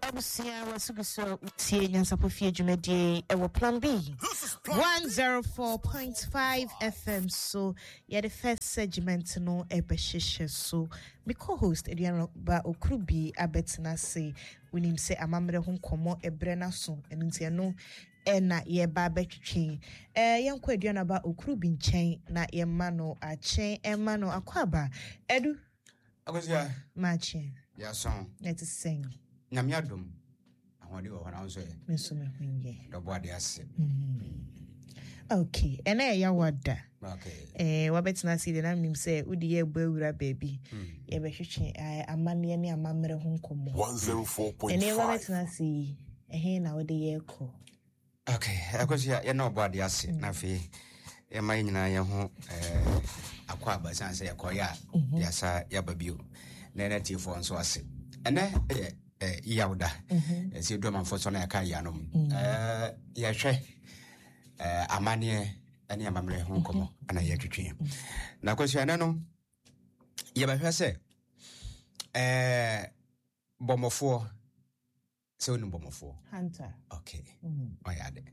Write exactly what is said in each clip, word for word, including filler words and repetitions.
Ebusia wasuguso tie nyansapofie dwumedie ewo plan B one oh four point five F M. So yeah, the first segment no ebehihye so me co-host Eduano ba Okrubi abetna say we nim say amamre ho nkomo ebre na so enuntia no ena ye ba betwetwe eh yenko Eduano ba Okrubi nchen na ye ma no achen ema no akwaba edu akosia machi ya son let us sing nyamiadum ahode wo na so ye meso me hunye dobo ade ase. Okay, and eh ya wada. Okay. Eh wabetna see the name say udi ye bawura baby. Ye behwetwe eh amane ne amamre ho nkomo. one oh four point five. And eh wabetna see eh na wode ye ko. Okay, akosia ye no bo ade ase na fe ye mai nyina ye ho eh akwa abasan say yakoya ya sa ya babio. Na na tifo nso ase. Ene eh eh yawda. Eh se do manfo so na yaka ya no. Eh ye hwe eh amane ani amamre ho nkomo ana ye twetwe. Na akosia na no ye ba hwe se eh bomofo se wonu bomofo Hunter. okay oh yeah de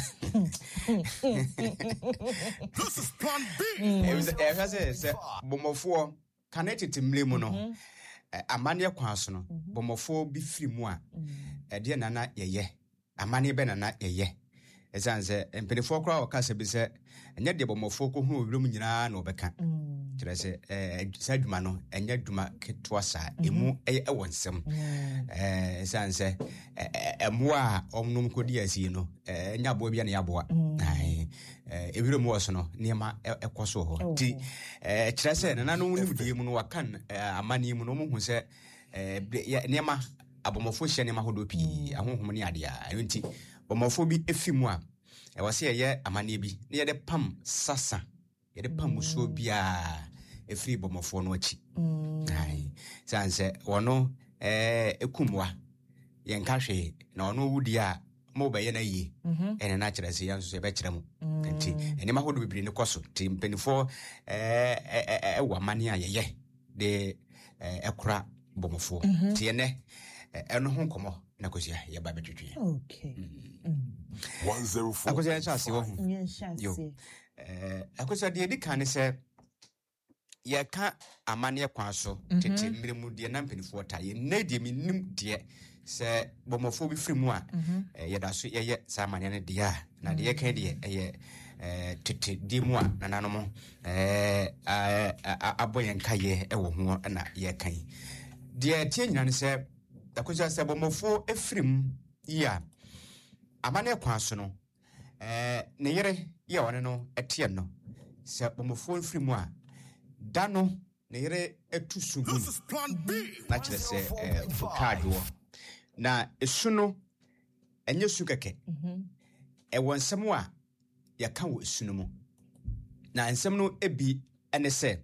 This is plan B. it was eh hwe se bomofo kanetiti mlemu no amane kwa so no bomofo bi firi mu a eh de na na yeye amane be na na yeye esanze empenefo kra wakasa bi se enye de bomofo ko hu obirum nyina na obeka kire se eh sadwuma no enye dwuma ketwa sa emu eye ewonsem eh esanze emoa omnum kodi asi no eh enya bo bia na yaboa ai eh ebirum wo so no niema ekoso ho ti eh kire se na nanu nim die mu no wakan amani mu no mu hu se eh niema abomofo hye niema hodo pi ahohom ne ade a enti bomofo bi efimu a e wase ye amane bi ne ye de pam sasa ye de pam so bia efri bomofo no achi ai sanse wono eh ekumwa ye nka hwe na ono wudi a mo be ye na yi ene na kire se yanso se be kire mu enti ene ma hodo bibiri ne koso ti mpenifo eh eh wa amane a ye ye de ekura bomofo ti ene eno ho nkomo na kosia ye ba betwetwe. Okay. one oh four. Akosia chance wo. Yo. Eh akosia de edika ne se ye ka amane kwa so tete mmeremu de na mpenifo ta ye na de minim de se bomofo bi frimu a ye da so ye ye sa amane ne de a na de ye ka de ye eh tete di mu a na nanom eh aboyen ka ye e wo ho na ye kan de tie nyina ne se akosia se bomofo efrim ya amane kwa so no eh ne yere ye wone no etie no se bomofo efrim a dano ne yere etu sugu na kire se eh fukadwo na esu no enye su keke e wonsem a ya ka wo esu no mu na ensem no ebi ene se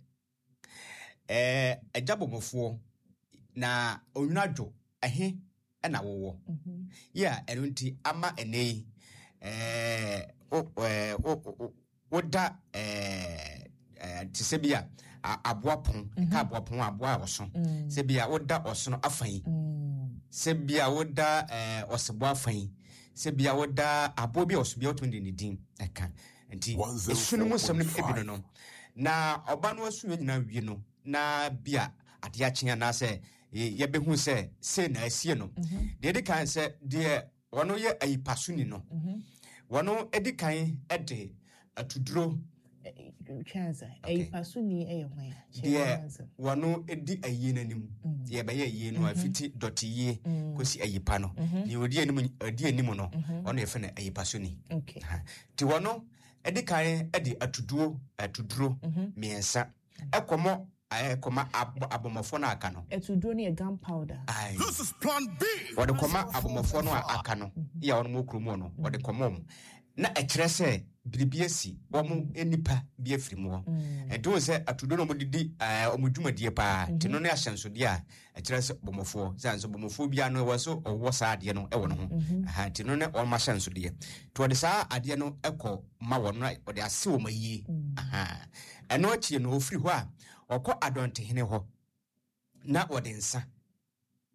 eh ejabomofo na onwadwo ehe ena wowo ya enunti ama enei eh o o oda eh eh tisebia aboapon ka aboapon aboa oso sebia oda oso no afan sebia oda eh osebo afan sebia oda abobi osobia otundi ni din eka enti esunu mu sem no ebi no na oba no asu nyina wie no na bia ade akyen na se ye behu se se na asie no de de kan se de wono ye ayipasuni no wono edikan ede atuduro chanza ayipasuni eye hwan de wono edi ayi nanim ye be ye yi no afiti doti yi kosi ayipa no ni odi anim odi anim no wono ye fe na ayipasuni okay ti wono edikan ede atuduro atuduro miensa ekomo eh koma abomofo no aka no etudro ne gunpowder This is plan B. wode koma abomofo no aka no ya wono mokrumo no wode komom na ekire se biribiasi omo enipa bi afiri mu edo se atudo no modidi omudwumadie pa tino ne ahyenso de a ekire se bomofo sanso bomofo bia no waso owo sa ade no e wono ho aha tino ne o ma hyenso de to wode sa ade no ekọ ma wono wode ase wo mayi aha eno achi no ofiri ho a okọ adonte hene ho na wode nsa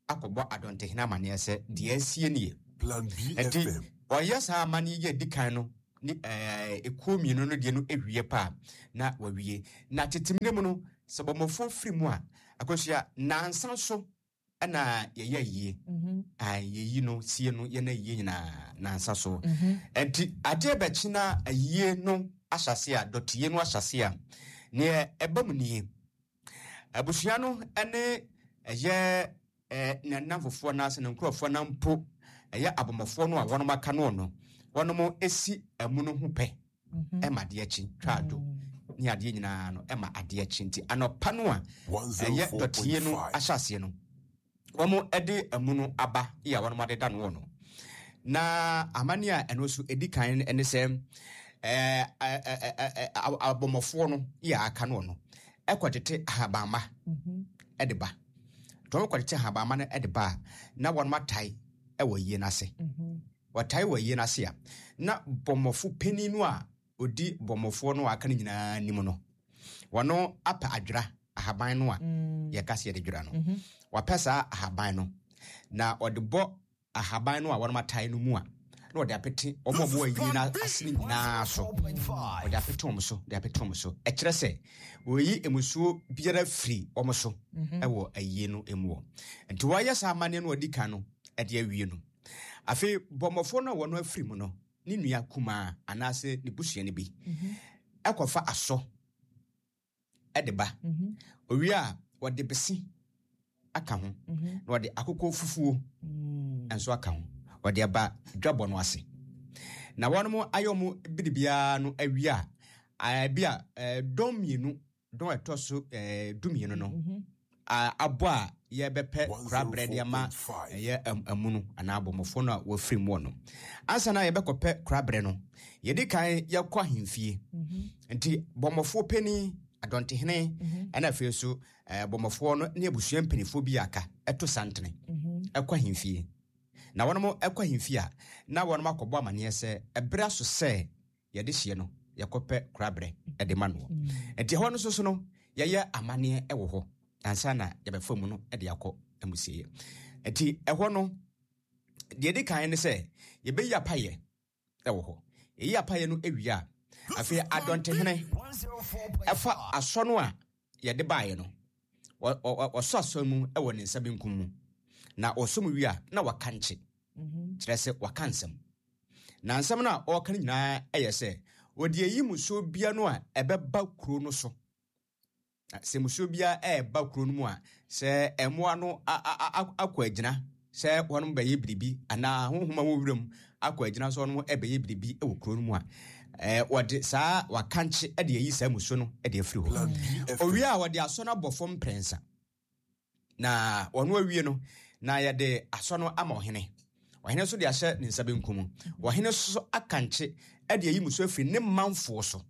akɔbɔ adɔntehene amane sɛ deɛ asie nie Plan B F enti M. ɔyɛ saa amane yɛ di kan no ni eh ekuo mienu no deɛ no ewie pa na wawie na tetemire mu no sɛ bɔmɔfo firi mu a akɔsua nansa so ana yɛyɛ yie ai yɛyi no sie no yɛ na yie nyina nansa so enti adeɛ bɛkyi na ayie no ahyase a dɔteɛ no ahyase a ne ɛba mu nie abusua no ɛne ɛyɛ eh nanamfofoɔ na ase ne nkurɔfoɔ na mpo ɛyɛ abɔmɔfoɔ no a wɔn aka no no wɔn esi amu no ho pɛ ɛma adeɛ akyi twado ne adeɛ nyinaa no ɛma adeɛ akyi nti anɔpa no a ɛyɛ dɔteɛ no ahyase no wɔn ɛde amu no aba yɛ a wɔn adeda no no na amane a ɛno so edi kan ɛne sɛ ɛɛ abɔmɔfoɔ no yɛ aka no no ɛkɔtete ahabamma ɛde ba tɔn kɔtete ahabamma no ɛde ba na wɔn atai ɛwɔ yie n'ase wɔtai wɔ yie n'ase a na bɔmɔfo panin no a odi bɔmɔfoɔ no aka no nyinaa nim no wɔn apa adwira ahaban no a yɛka se yɛde dwira no wapɛ saa ahaban no na ɔde bɔ ahaban no a wɔn atai no mu a na ɔde apete ɔmo ɔmo yie na asene nyinaa so ɔde apete ɔmo so de apete ɔmo so ɛkyerɛ sɛ wɔyi emusuo biara firi ɔmo so ɛwɔ ayie no emu wɔ nti wɔayɛ saa amane no ɔdi kan no ɛde awie no afei bɔmɔfoɔ no a wɔn afiri mu no ne nua kumaa anaasɛ ne busua no bi ɛkɔfa asɔ ɛde ba owie a wɔde besi aka ho na wɔde akokɔ fufuo nso aka ho wɔde aba dwabɔ no ase na wɔn mo ayɛ mo biribiara no awie a bi a dɔm mmienu dɔm ɛtɔ so du mmienu no abo a yɛbɛpɛ krabrɛ de ama ɛyɛ amu no anaa abɔmɔfoɔ no a wɔafiri mu no ansa na yɛbɛkɔpɛ krabrɛ no yɛdi kan yɛkɔ ahemfie nti bɔmɔfoɔ pani adɔntehene ɛna afei so bɔmɔfoɔ no ne abusua mpanimfoɔ bi aka ɛto santene ɛkɔ ahemfie na wɔn mo ɛkɔ ahemfie a na wɔn mo akɔbɔ amaneɛ sɛ ɛbrɛ so sɛ yɛde hyɛ no yɛkɔpɛ krabrɛ ɛde ma no nti hɔ no so so no yɛyɛ amaneɛ ɛwɔ hɔ ansa na yɛbɛfa mu no ɛde akɔ amusieɛ nti ɛhɔ no deɛ di kan ne sɛ yɛbɛyi apayɛ ɛwɔ hɔ yɛyi apayɛ no awie a afei adɔntehene ɛfa asɔ no a yɛde baeɛ no ɔsɔ asɔ mu ɛwɔ ne nsa benkum mu na ɔsɔ mu wie a na waka nkye kyerɛ sɛ waka nsɛm na nsɛm no a ɔka no nyinaa ɛyɛ sɛ wɔde ayi musuo bia no a ɛbɛba kuro no so sɛ musuo bia ɛɛba kuro no mu a sɛ ɛmoa no akɔ agyina sɛ wɔn bɛyɛ biribi anaa honhoma wɔ wuram akɔ agyina so wɔn ɛbɛyɛ biribi ɛwɔ kuro no mu a ɛɛ wɔde saa wakankye ɛde ayi saa musuo no ɛde afiri hɔ owie a wɔde asɔ no abɔ fam prɛnsa na wɔn awie no na yɛde asɔ no ama ɔhene ɔhene so de ahyɛ ne nsa benkum mu ɔhene so akankye ɛde ayi musuo afiri ne manfoɔ so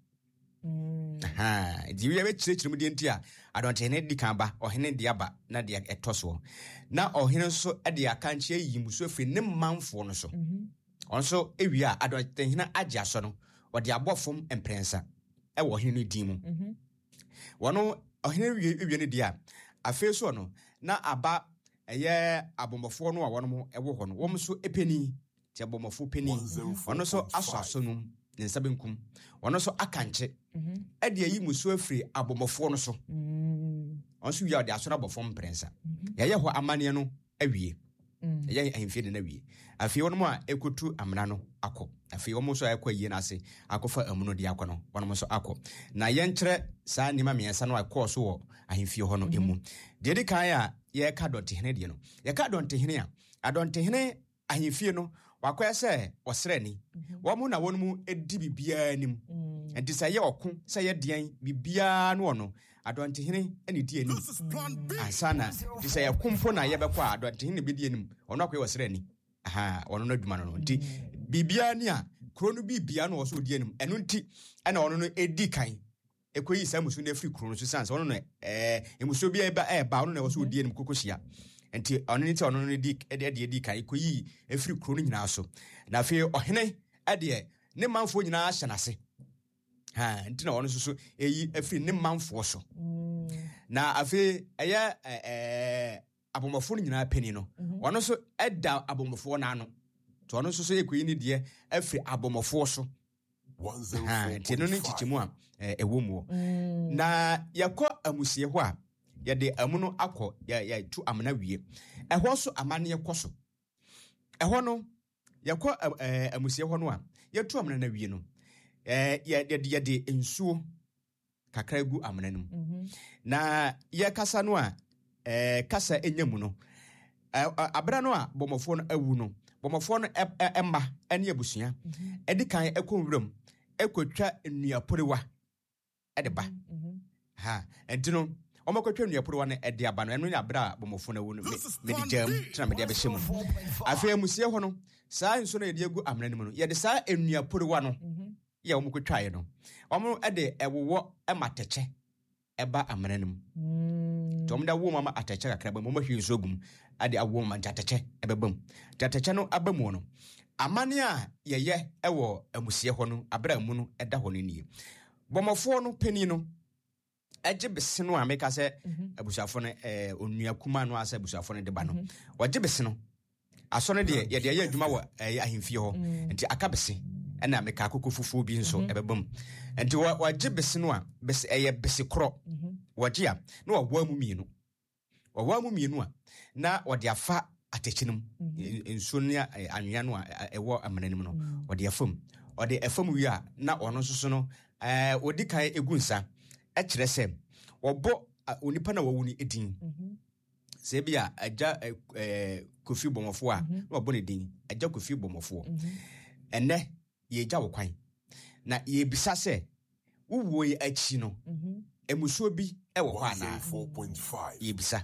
aha di wi abɛkyerɛkyerɛ mu deɛ nti a adɔntehene di kan ba ɔhene de aba na de ɛtɔ so na ɔhene so de akankye ayi musuo afiri ne manfoɔ no so ɔno so ewie a adɔntehene agye asɔ no ɔde abɔ fam mprɛnsa ɛwɔ ɔhene no din mu wɔno ɔhene wie wie no deɛ a afei so no na aba ɛyɛ abɔmmɔfoɔ no a wɔn ɛwɔ hɔ no wɔn so epeni te abɔmmɔfoɔ peni ɔno so asɔ asɔ no ne nsa benkum ɔno so akankye ɛde ayi musuo afiri abɔmmɔfoɔ no so ɔno so wie a ɔde asɔ no abɔ fam mprɛnsa yɛyɛ hɔ amanneɛ no awie ɛyɛ ahemfie de no awie afei wɔn a ɛkɔtu amena no akɔ afei wɔn nso a ɛkɔ yie n'ase akɔfa amu no de akɔ no wɔn nso akɔ na yɛnkyerɛ saa nneɛma mmiɛnsa no a ɛkɔɔ so wɔ ahemfie hɔ no emu deɛ di kan a yɛka dɔntehene deɛ no yɛka dɔntehene a adɔntehene ahemfie no wakɔyɛ sɛ ɔsrɛni wɔn na wɔn mu edi bibiara anim nti sɛ yɛ ɔko sɛ yɛ deɛn bibiara no wɔ no adɔntehene ɛne di anim ansa na nti sɛ yɛ kompo na yɛbɛkɔ a adɔntehene bi di anim ɔno akɔyɛ ɔsrɛni aha ɔno no adwuma no no nti bibiara ni a kuro no bibiara no wɔ so odi anim ɛno nti ɛna ɔno no edi kan ekoyi saa musu no afiri kuro no so sansa ɔno no ɛɛ emusuo bi ɛba ɛɛba ɔno na ɛwɔ so odi anim koko hyia nti ɔno ne ti ɔno no di ɛde ɛde edi kan ekoyi afiri kuro no nyinaa so na afei ɔhene ɛdeɛ ne manfoɔ nyinaa hyɛ n'ase ha nti na ɔno nso so eyi afiri ne manfoɔ so na afei ɛyɛ ɛɛ abomofo no nyina pani no ono so eda abomofo na ano to ono so so yekuyi ni de afri abomofo so ha ti no ni chichimu a ewo mu na yakọ amusie ho a yade amuno akọ ya ya tu amana wie eho so amane yakọ so eho no yakọ amusie ho no a yatu amana na wie no eh yade yade ensuo kakra gu amana num na yakasa no a eh kasa enyamu no abra no a bomofo no awu no bomofo no emma ene abusua edikan ekonwuram ekotwa nnuaporewa ede ba ha entino omakotwa nnuaporewa ne ede aba no eno nya abra bomofo no awu no medijam tena mede abehye mu afi amusie ho no saa nso no yede agu amana num no yede saa nnuaporewa no ya omokotwa ye no omo ede ewowo emateche eba amana num tom da wo mama atache kakra ba mama hwi sogum ade awo mama atache ebebam atache no abamu no amane a yeye ewo amusie ho no abra mu no eda ho no nie bomofo no pani no agye bese no ameka se abusuafo no eh onua kuma no asa abusuafo no de ba no wagye bese no aso no de ye de ye adwuma wo ahemfie ho nti aka bese ena ameka akoko fufu bi nso ebebam nti wagye bese no a bese eye bese kro wajia na wawa mu mienu wawa mu mienu a na wode afa atechinum enso ne anwea no a ewo amananim no wode afam wode afam wi a na ono soso no eh wodi kai egunsa e kire se wobo onipa na wawu ni edin se bia aja eh Kofi Bomofo a na wobo ne din aja Kofi Bomofo enne ye ja wo kwan na ye bisa se wuwo ye achi no emusuo bi ewo ho ana four point five yebisa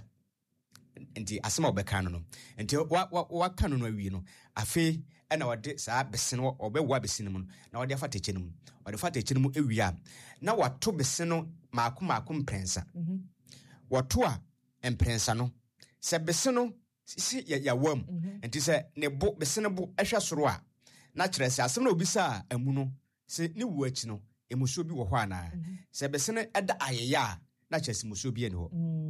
nti asema obeka no no nti wa wa ka no no awie no afi ena wode saa bese no obewa bese no na wode afa teche no wode fa teche no awie a na wato bese no maako maako mprensa wato a mprensa no se bese no si ya ya wam nti se ne bo bese no bo ehwe soro a na kire se asem na obisa amu no se ne wu achi no emusuo bi wo ho ana se bese no eda ayeya na chesi musuo bi ene ho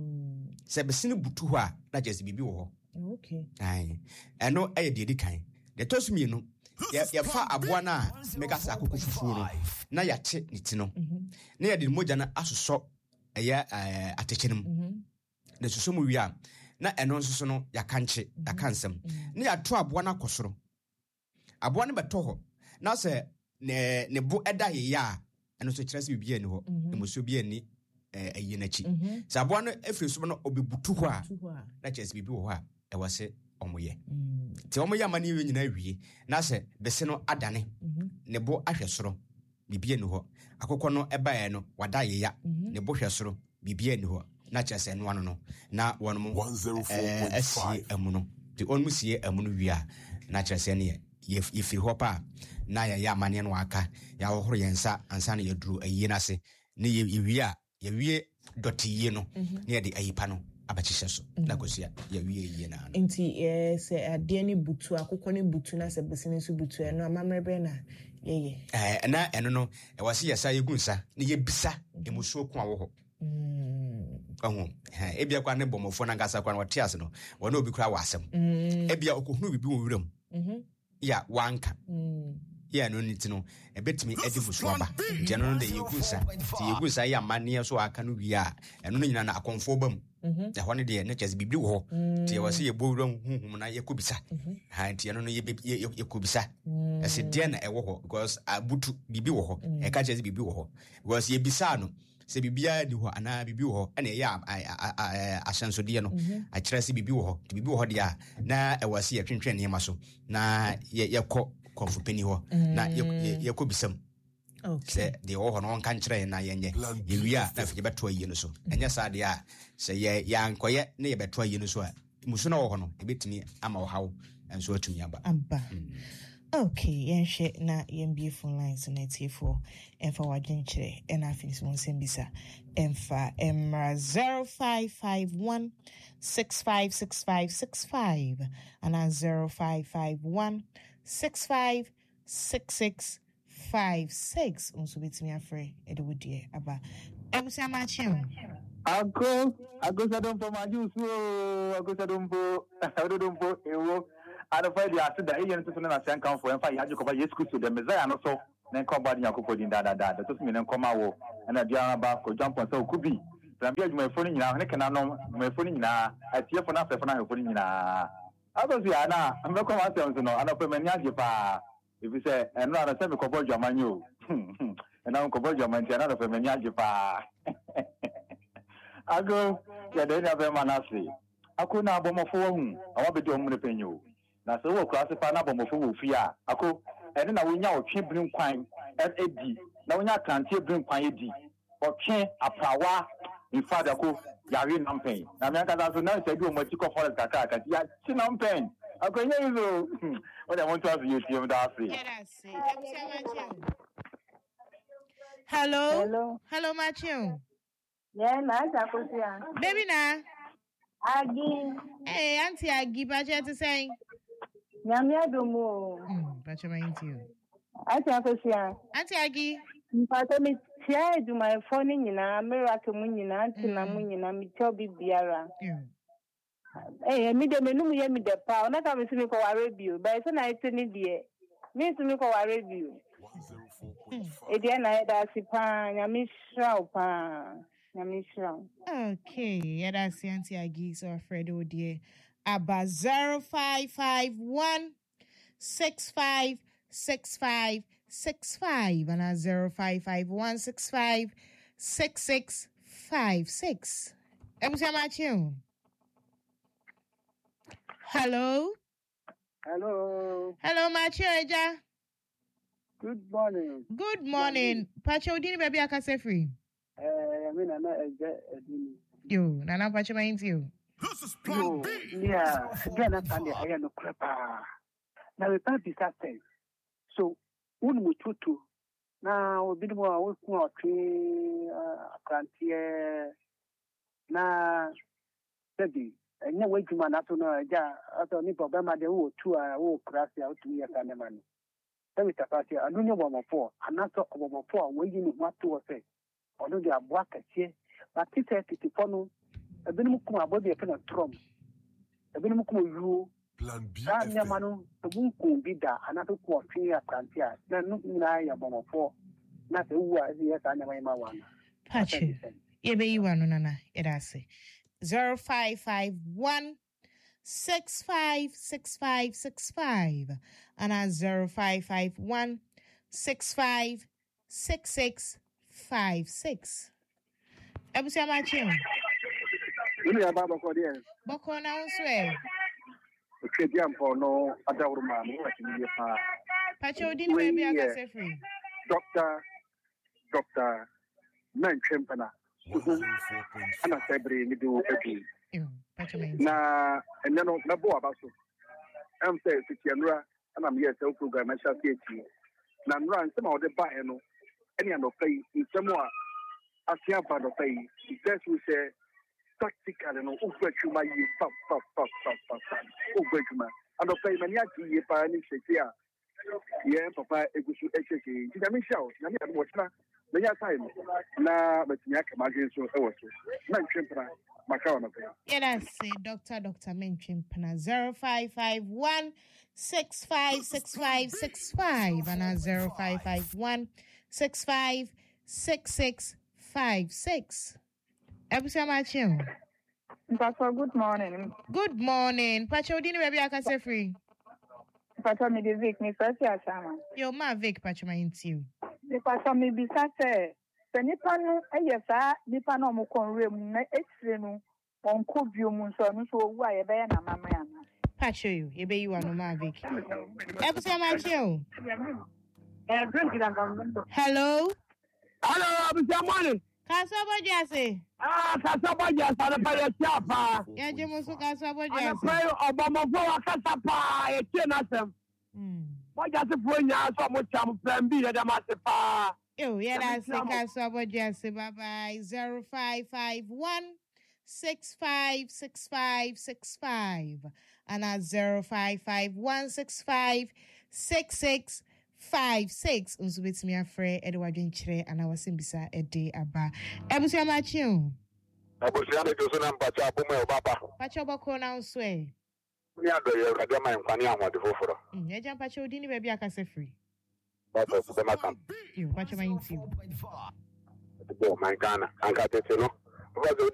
se bese no butu ho a na chesi bibi wo ho okay ai eno eye de edikan de tosumi no ya fa aboa na mega sa akoko fufu no na ya che ni ti no na ya de moja na asoso eye atechenum de soso mu wi a na eno nso no ya kanche ya kansem na ya to aboa na kosoro aboa no beto ho na se ne ne bo eda yeya eno so kire se bibi ene ho emusuo bi ene ayi na chi sa aboa no efiri so no obebutu ho a na chese bibi wo ho a e wase omoye ti omoye amane ye nyina wie na se bese no adane ne bo ahwe soro bibi ene ho akokọ no eba ye no wada yeya ne bo hwe soro bibi ene ho na chese no ano no na wonmo one oh four point five amu no ti onmu sie amu no wie a na chese ne ye fi ho pa na ya ya amane no aka ya wohoro yensa ansa na yeduru ayi na se ne ye wie a ye wie doti ye no ne ye de ayipa no abachihye so na kosia ye wie ye na nti eh se ade ni butu akokọ ni butu na se bese ni so butu e no amamrebe na ye ye eh na eno no e wase yesa yegunsa ne ye bisa emusuo ko awo ho ahu ha ebia kwa ne bomofo na ngasa kwa no tias no wona obi kura wasem ebia okohunu bibi wo wuram ya wanka ya no niti no ebetimi edi musuaba je no de yegunsa ti yegunsa ya mane so aka no wi a eno no nyina na akonfo bam ya hone de ne chese bibiri wo ho ti wase ye bowuram huhum na yakobisa ha ti eno no ye yakobisa ese de na ewo ho because abutu bibi wo ho e ka chese bibi wo ho because ye bisa no se bibia di ho ana bibi wo ho ana ya asanso de no a kire se bibi wo ho ti bibi wo ho de a na e wase ye twentwen ne ma so na ye kọ konfu peni ho na ye ko bisam okay se de wo ho no kan kire na yenye ye wi a na fi beto ayi no so enya sa de a se ye ya nkoye na ye beto ayi no so a musu na wo ho no e betini ama wo hawo enso atumi aba aba okay yenhwe na yembie phone lines na tifo emfa wadwen kire ena afis mo sembisa emfa emra zero five five one six five six five six five and zero five five one six five six six five six unso betimi afre edewodie aba ebusi amachim Ako, ako sa doon po maju so, ako sa doon po, ako doon po, ewo. Ano pa di ase da iyan to na san kan fo en fa yaji ko ba Yesu Kristo de Messiah no so, na ko ba di yakoko din da da da. To mi na ko ma wo, na dia ba ko jump on so kubi. Plan bi adwuma fo ni nyina, ne kana no, me fo ni nyina, atie fo na fe fo na fo ni nyina. Ado si ana, me ko ma se on so no, ana pe me nya je pa. If you say, and no, I said, me ko bo jama nyu. And I'm ko bo jama nti ana fe me nya je pa. Ago ya de na be manasi ako na abomofo hu awa be de omre penyo na se wo class pa na abomofo wo fi a ako ene na wonya otwe brin kwan edi na wonya kantie brin kwan edi otwe aprawa in fact ako yare nampen na me aka so na se bi o mati ko forest kaka kaka ya chi nampen ako nye izo what I want to ask you to that free. Hello. Hello. Hello, Matthew. Yeah, nice akusia. Baby na. Agi. Hey, Auntie Agi, Pacha to say. Nyamia domo. Hmm, Pacha my into. Ati akusia. Auntie Agi. Mpato mi tia do my phone nyina, miracle mu nyina, anti na mu nyina, mi tell bibiara. Yeah. Eh, mi de menu mu ye mi de pa, ona ka mi simi ko wa review, but so na ite ni de. Mi simi ko wa review. one oh four point five. E de na e da si pa, nyami shra pa. Okay, yeah, that's the Auntie Agi, so afraid oh dear. About zero five five one six five six five six five and at zero five five one six five six six five six. Ebusia Matthew. Hello. Hello. Hello, Matthew Eja. Good morning. Good morning. Pacho Dini baby akase free. Eh, I mean, I'm not a Yo, Nana Pacho my into you. This is Plan B. Yeah, again, I'm standing here no crap. Now, we can't be certain. So, one would tutu. Now, we did more work more tree, a plantier. Now, baby, and no way to man after no, yeah, after any problem, I do two, I will crash out to me at the money. Let me tell you, I don't know what for. I'm not talking about four, waiting what to say. Although they are black at here, but it's a kitty funnel. A binumukum about the pen of Trump. A binumukum you. Plan B. That Yamano, the moon could be that another quarter year cantia. Then looking at your bomb four. Not the who is yes, I never my one. Pacho. Ebe you want Nana, it I say. Zero five five one six five six five six five and at zero five five one six five six six five six. Ebusia Matthew. You are Baba Cordier. Boko na unswe. Okay, jam for no other woman. Pacho dini baby akase free. Doctor, Doctor, man Champana. one oh four point five. Ana Sabri, you do every. Pacho my Na, and then no bo about so. I'm saying, Sikianra, and I'm here to program. I shall see you. Now, run some of the buy no. Any other pay in some more. As you have a pay, because we say practical and over to my pop, pop, pop, pop, pop, over to my. And the pay many at the Pani Shakespeare. Yeah, Papa, a good H S A. Did I miss out? I mean, what's that? The time. Now, but Yak Magazine so also. Man, Chimpra, Macau. Yeah, that's it. Doctor, Doctor Menchimpana. zero five five one six five six five six five and at zero five five one six five six six five six. Ebusia Matthew. Pastor, good morning. Good morning. Pacho dini baby akase free. Pastor, me the Vic, me first year sama. Yo ma Vic Pacho my into you. The pastor me bisa se. Se nipa no eye sa nipa no mo kon re mu na etire no on ko bio mu so no so owu a ye be na mama ya na. Pacho you, ye be you anu ma Vic. Ebusia Matthew. Eh, drink it and Hello. Hello, Mister Money. Kaswa bojase. Ah, Kasaba Yasa, the Paya Chapa. Ya jemusu kaswa And the bojase. prayer of Bamabo Kasapa, a chin. Hmm. Why does it bring out so much plan B at the Massipa? Yo, yeah, that's the Kaswa bojase. Bye bye. Zero five five one six five six five six five and at zero five five one six five six six five six. Unso betimi afre Edward Nchire and I was in bisa ede aba. Ebusia Matthew. Abusiane Josu na mpacha abuma obaba. Pacho bako na uswe. Ni ado ye radio ma mfani amode foforo. Mm, eja pacho udini baby akase free. Bata su dema kan. Yo, pacho ma inti. Bo man kana. Anka tete no. Because